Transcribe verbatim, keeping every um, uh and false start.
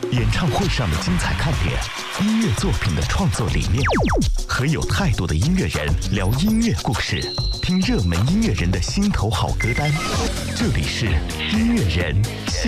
演唱会上的精彩看点，音乐作品的创作理念，和有态度的音乐人聊音乐故事，听热门音乐人的心头好歌单。这里是音乐人。